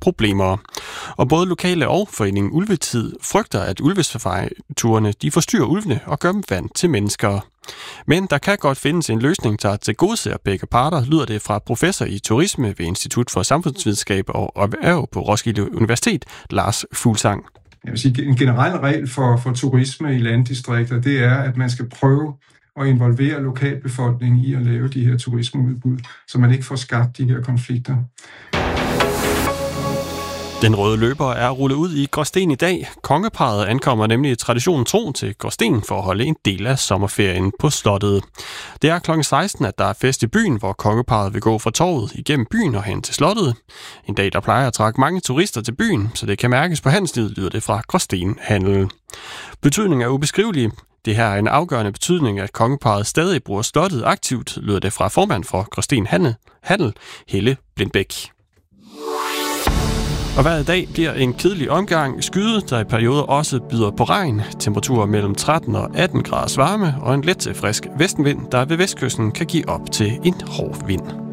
problemer. Og både lokale og foreningen Ulvetid frygter, at ulvesafareturene de forstyrrer ulvene og gør dem vant til mennesker. Men der kan godt findes en løsning, der tilgodeser begge parter, lyder det fra professor i turisme ved Institut for Samfundsvidenskab og Erhverv på Roskilde Universitet, Lars Fuglsang. Jeg vil sige, en generel regel for turisme i landdistrikter, det er, at man skal prøve at involvere lokalbefolkningen i at lave de her turismeudbud, så man ikke får skabt de her konflikter. Den røde løber er rullet ud i Gråsten i dag. Kongeparret ankommer nemlig traditionen tro til Gråsten for at holde en del af sommerferien på slottet. Det er kl. 16, at der er fest i byen, hvor kongeparret vil gå fra torvet igennem byen og hen til slottet. En dag, der plejer at trække mange turister til byen, så det kan mærkes på handelslivet, lyder det fra Gråsten Handel. Betydningen er ubeskrivelig. Det her er en afgørende betydning, at kongeparret stadig bruger slottet aktivt, lyder det fra formand for Gråsten Handel, Helle Blindbæk. Og hver dag bliver en kedelig omgang skyet, der i perioder også byder på regn. Temperaturer mellem 13 og 18 graders varme og en let til frisk vestenvind, der ved vestkysten kan give op til en hård vind.